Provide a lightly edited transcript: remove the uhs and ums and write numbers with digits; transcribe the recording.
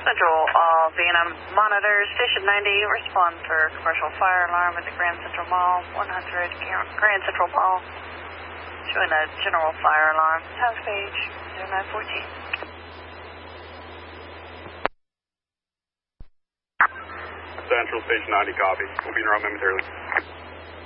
Central, V&M monitor, Station 90, respond for commercial fire alarm at the Grand Central Mall, 100 Grand Central Mall, showing a general fire alarm, task page 0914. Central, Station 90, copy. We'll be in around momentarily.